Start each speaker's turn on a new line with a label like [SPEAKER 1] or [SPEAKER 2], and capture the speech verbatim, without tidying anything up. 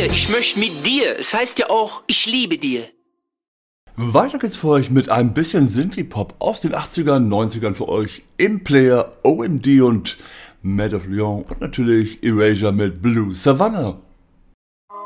[SPEAKER 1] dir, ich möchte mit dir. Es heißt ja auch, ich liebe dir.
[SPEAKER 2] Weiter geht's für euch mit ein bisschen Synthie-Pop aus den achtzigern, neunzigern für euch. Im Player, O M D und Mad of Lyon und natürlich Erasure mit Blue Savannah.